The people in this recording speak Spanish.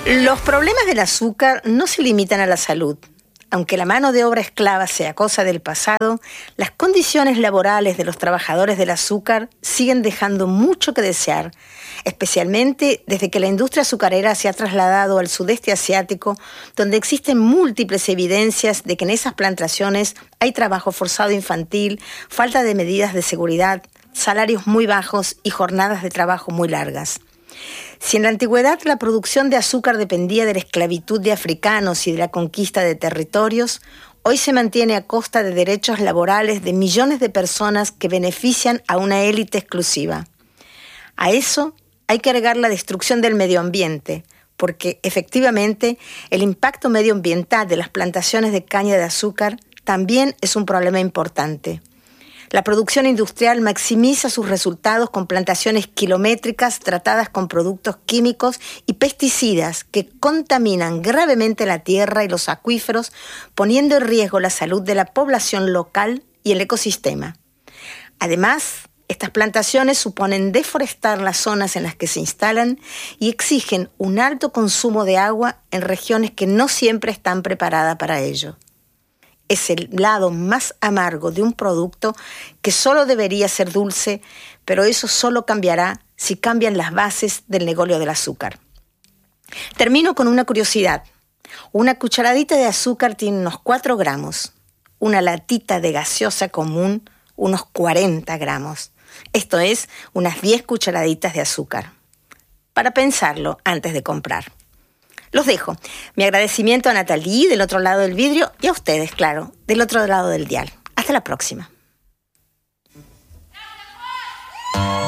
Los problemas del azúcar no se limitan a la salud. Aunque la mano de obra esclava sea cosa del pasado, las condiciones laborales de los trabajadores del azúcar siguen dejando mucho que desear, especialmente desde que la industria azucarera se ha trasladado al sudeste asiático, donde existen múltiples evidencias de que en esas plantaciones hay trabajo forzado infantil, falta de medidas de seguridad, salarios muy bajos y jornadas de trabajo muy largas. Si en la antigüedad la producción de azúcar dependía de la esclavitud de africanos y de la conquista de territorios, hoy se mantiene a costa de derechos laborales de millones de personas que benefician a una élite exclusiva. A eso hay que agregar la destrucción del medio ambiente, porque efectivamente el impacto medioambiental de las plantaciones de caña de azúcar también es un problema importante. La producción industrial maximiza sus resultados con plantaciones kilométricas tratadas con productos químicos y pesticidas que contaminan gravemente la tierra y los acuíferos, poniendo en riesgo la salud de la población local y el ecosistema. Además, estas plantaciones suponen deforestar las zonas en las que se instalan y exigen un alto consumo de agua en regiones que no siempre están preparadas para ello. Es el lado más amargo de un producto que solo debería ser dulce, pero eso solo cambiará si cambian las bases del negocio del azúcar. Termino con una curiosidad. Una cucharadita de azúcar tiene unos 4 gramos, una latita de gaseosa común unos 40 gramos. Esto es, unas 10 cucharaditas de azúcar. Para pensarlo antes de comprar. Los dejo. Mi agradecimiento a Nathalie del otro lado del vidrio y a ustedes, claro, del otro lado del dial. Hasta la próxima.